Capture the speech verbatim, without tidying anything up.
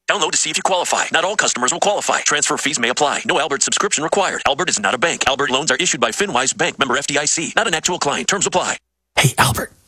Download to see if you qualify. Not all customers will qualify. Transfer fees may apply. No Albert subscription required. Albert is not a bank. Albert loans are issued by FinWise Bank, member F D I C. Not an actual client. Terms apply. Hey, Albert,